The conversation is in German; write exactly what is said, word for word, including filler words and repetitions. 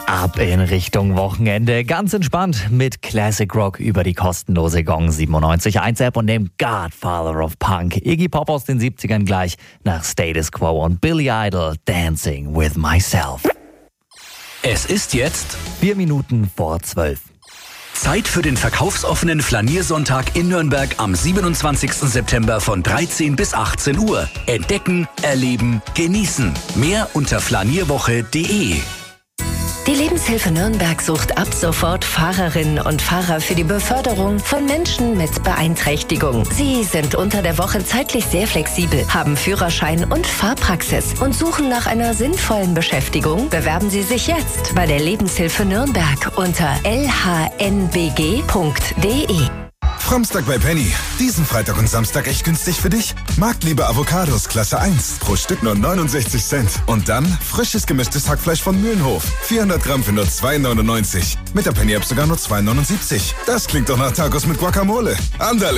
Ab in Richtung Wochenende. Ganz entspannt mit Classic Rock über die kostenlose Gong siebenundneunzig Komma eins App und dem Godfather of Punk. Iggy Pop aus den siebzigern gleich nach Status Quo und Billy Idol Dancing with Myself. Es ist jetzt Vier Minuten vor zwölf. Zeit für den verkaufsoffenen Flaniersonntag in Nürnberg am siebenundzwanzigsten September von dreizehn bis achtzehn Uhr. Entdecken, erleben, genießen. Mehr unter flanierwoche punkt de. Die Lebenshilfe Nürnberg sucht ab sofort Fahrerinnen und Fahrer für die Beförderung von Menschen mit Beeinträchtigung. Sie sind unter der Woche zeitlich sehr flexibel, haben Führerschein und Fahrpraxis und suchen nach einer sinnvollen Beschäftigung. Bewerben Sie sich jetzt bei der Lebenshilfe Nürnberg unter l h n b g punkt de. Framstag bei Penny. Diesen Freitag und Samstag echt günstig für dich? Marktliebe Avocados Klasse eins. Pro Stück nur neunundsechzig Cent. Und dann frisches gemischtes Hackfleisch von Mühlenhof. vierhundert Gramm für nur zwei neunundneunzig. Mit der Penny-App sogar nur zwei neunundsiebzig. Das klingt doch nach Tacos mit Guacamole. Andale!